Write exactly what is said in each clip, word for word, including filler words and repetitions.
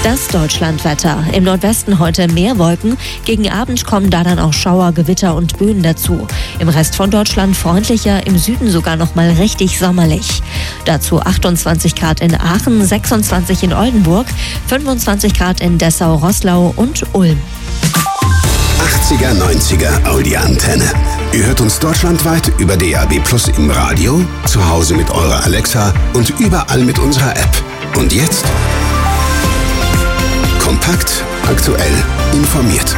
Das Deutschlandwetter. Im Nordwesten heute mehr Wolken. Gegen Abend kommen da dann auch Schauer, Gewitter und Böen dazu. Im Rest von Deutschland freundlicher, im Süden sogar noch mal richtig sommerlich. Dazu achtundzwanzig Grad in Aachen, sechsundzwanzig in Oldenburg, fünfundzwanzig Grad in Dessau, Roßlau und Ulm. achtziger, neunziger Audi-Antenne. Ihr hört uns deutschlandweit über D A B Plus im Radio, zu Hause mit eurer Alexa und überall mit unserer App. Und jetzt kompakt, aktuell, informiert.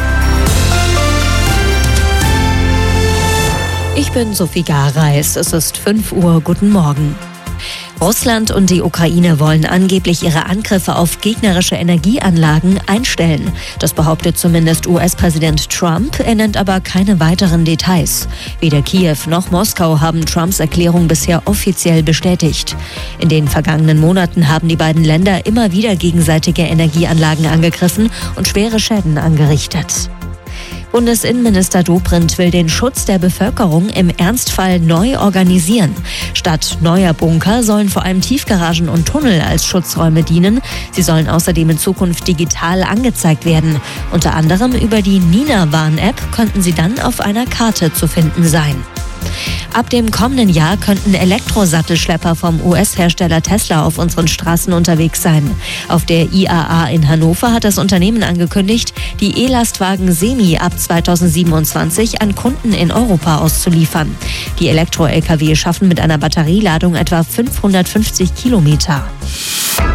Ich bin Sophie Gareis. Es ist fünf Uhr. Guten Morgen. Russland und die Ukraine wollen angeblich ihre Angriffe auf gegnerische Energieanlagen einstellen. Das behauptet zumindest U S-Präsident Trump. Er nennt aber keine weiteren Details. Weder Kiew noch Moskau haben Trumps Erklärung bisher offiziell bestätigt. In den vergangenen Monaten haben die beiden Länder immer wieder gegenseitige Energieanlagen angegriffen und schwere Schäden angerichtet. Bundesinnenminister Dobrindt will den Schutz der Bevölkerung im Ernstfall neu organisieren. Statt neuer Bunker sollen vor allem Tiefgaragen und Tunnel als Schutzräume dienen. Sie sollen außerdem in Zukunft digital angezeigt werden. Unter anderem über die Nina-Warn-App könnten sie dann auf einer Karte zu finden sein. Ab dem kommenden Jahr könnten Elektrosattelschlepper vom U S-Hersteller Tesla auf unseren Straßen unterwegs sein. Auf der I A A in Hannover hat das Unternehmen angekündigt, die E-Lastwagen Semi ab zweitausendsiebenundzwanzig an Kunden in Europa auszuliefern. Die Elektro-L K W schaffen mit einer Batterieladung etwa fünfhundertfünfzig Kilometer.